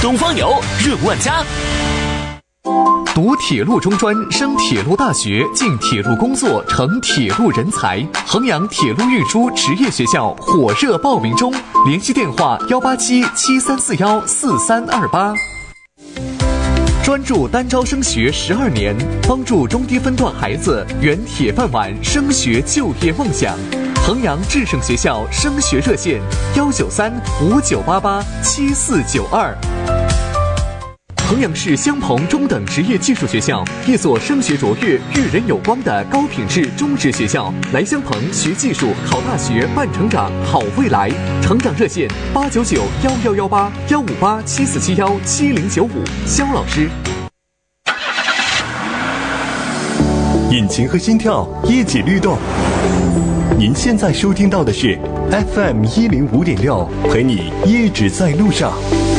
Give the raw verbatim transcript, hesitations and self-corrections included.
东方油，润万家。 读铁路中专，升铁路大学，进铁路工作，成铁路人才。衡阳铁路运输职业学校火热报名中，联系电话幺八七七三四幺四三二八。专注单招升学十二年，帮助中低分段孩子圆铁饭碗升学就业梦想。衡阳智胜学校升学热线：幺九三五九八八七四九二。衡阳市襄鹏中等职业技术学校，一所升学卓越、育人有光的高品质中职学校。来襄鹏学技术、考大学、办成长、好未来。成长热线：八九九幺幺幺八幺五八七四七幺七零九五。肖老师。 引擎和心跳一起律动。您现在收听到的是 F M 一零五点六，陪你一直在路上。